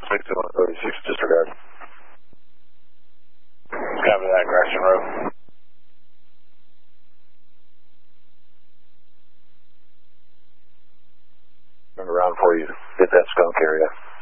6136, disregard. Copy that, Gresham Road. Turn around for you. Get that skunk area.